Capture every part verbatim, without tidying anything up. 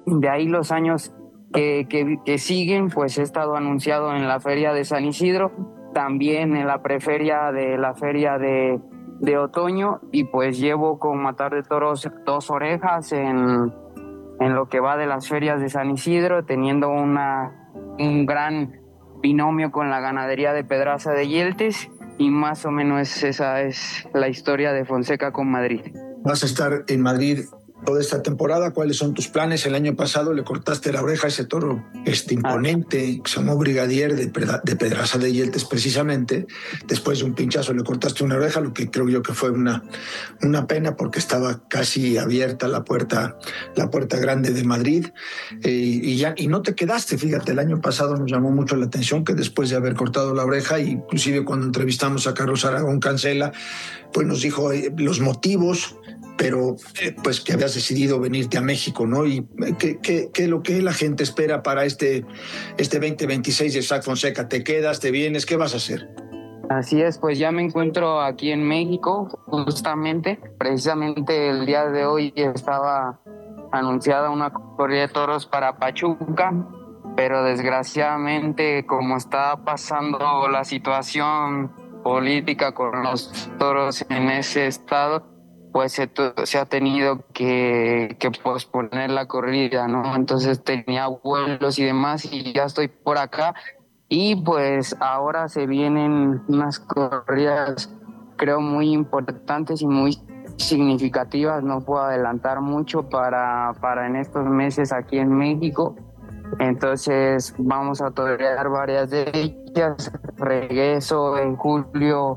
De ahí los años que, que, que siguen, pues he estado anunciado en la Feria de San Isidro, también en la preferia de la Feria de, de Otoño, y pues llevo con Matar de Toros dos orejas en, en lo que va de las ferias de San Isidro, teniendo una, un gran binomio con la ganadería de Pedraza de Yeltes, y más o menos esa es la historia de Fonseca con Madrid. Vas a estar en Madrid toda esta temporada. ¿Cuáles son tus planes? El año pasado le cortaste la oreja a ese toro este imponente, que se llamó Brigadier de, de Pedraza de Yeltes precisamente. Después de un pinchazo le cortaste una oreja, lo que creo yo que fue una, una pena, porque estaba casi abierta la puerta, la puerta grande de Madrid. Eh, y, ya, y no te quedaste, fíjate, el año pasado nos llamó mucho la atención que después de haber cortado la oreja, inclusive cuando entrevistamos a Carlos Aragón Cancela, pues nos dijo eh, los motivos, pero eh, pues que habías decidido venirte a México, ¿no? Y ¿qué, qué, qué es lo que la gente espera para este, este veinte veintiséis de Isaac Fonseca? ¿Te quedas, te vienes? ¿Qué vas a hacer? Así es, pues ya me encuentro aquí en México, justamente. Precisamente el día de hoy estaba anunciada una corrida de toros para Pachuca, pero desgraciadamente, como está pasando la situación política con los toros en ese estado, pues se, se ha tenido que, que posponer la corrida, ¿no? Entonces tenía vuelos y demás, y ya estoy por acá. Y pues ahora se vienen unas corridas, creo, muy importantes y muy significativas. No puedo adelantar mucho para, para en estos meses aquí en México. Entonces vamos a torear varias de ellas. Regreso en julio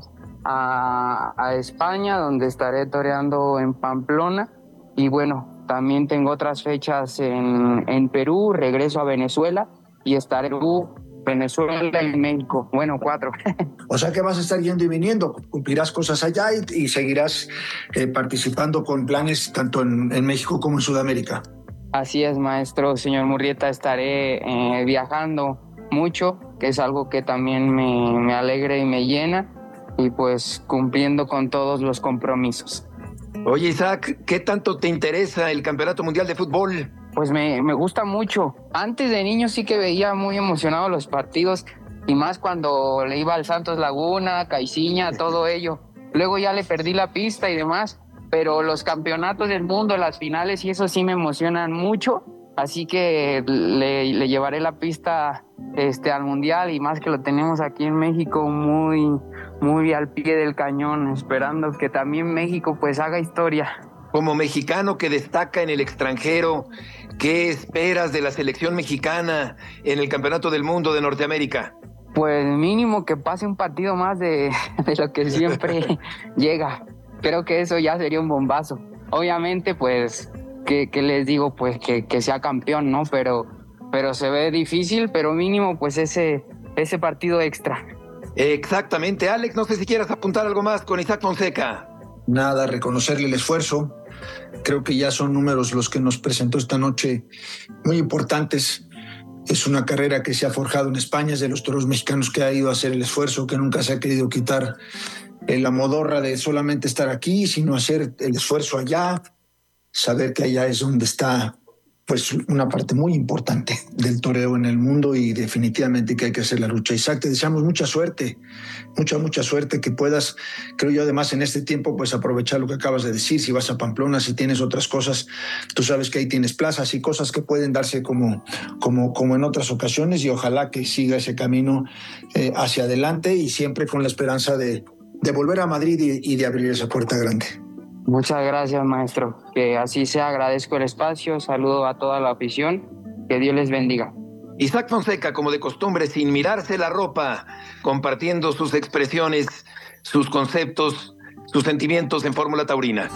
a, a España, donde estaré toreando en Pamplona. Y bueno, también tengo otras fechas en, en Perú. Regreso a Venezuela y estaré en Perú, Venezuela y México. Bueno, cuatro. O sea que vas a estar yendo y viniendo, cumplirás cosas allá y, y seguirás eh, participando con planes tanto en, en México como en Sudamérica. Así es, maestro, señor Murrieta, estaré eh, viajando mucho, que es algo que también me, me alegra y me llena, y pues cumpliendo con todos los compromisos. Oye, Isaac, ¿qué tanto te interesa el Campeonato Mundial de Fútbol? Pues me, me gusta mucho. Antes de niño sí que veía muy emocionado los partidos, y más cuando le iba al Santos Laguna, Caiciña, todo ello. Luego ya le perdí la pista y demás, pero los campeonatos del mundo, las finales y eso sí me emocionan mucho, así que le, le llevaré la pista este, al Mundial, y más que lo tenemos aquí en México muy, muy al pie del cañón, esperando que también México pues haga historia. Como mexicano que destaca en el extranjero, ¿qué esperas de la selección mexicana en el Campeonato del Mundo de Norteamérica? Pues mínimo que pase un partido más de, de lo que siempre llega. Creo que eso ya sería un bombazo. Obviamente, pues, que, que les digo, pues, que, que sea campeón, ¿no? Pero, pero se ve difícil, pero mínimo, pues, ese, ese partido extra. Exactamente. Alex, no sé si quieras apuntar algo más con Isaac Fonseca. Nada, reconocerle el esfuerzo. Creo que ya son números los que nos presentó esta noche muy importantes. Es una carrera que se ha forjado en España, es de los toros mexicanos que ha ido a hacer el esfuerzo, que nunca se ha querido quitar la modorra de solamente estar aquí, sino hacer el esfuerzo allá, saber que allá es donde está pues una parte muy importante del toreo en el mundo, y definitivamente que hay que hacer la lucha. Isaac, te deseamos mucha suerte, mucha, mucha suerte, que puedas, creo yo, además en este tiempo, pues aprovechar lo que acabas de decir. Si vas a Pamplona, si tienes otras cosas, tú sabes que ahí tienes plazas y cosas que pueden darse como, como, como en otras ocasiones, y ojalá que siga ese camino eh, hacia adelante, y siempre con la esperanza de, de volver a Madrid y, y de abrir esa puerta grande. Muchas gracias, maestro. Que así sea. Agradezco el espacio. Saludo a toda la afición. Que Dios les bendiga. Isaac Fonseca, como de costumbre, sin mirarse la ropa, compartiendo sus expresiones, sus conceptos, sus sentimientos en Fórmula Taurina.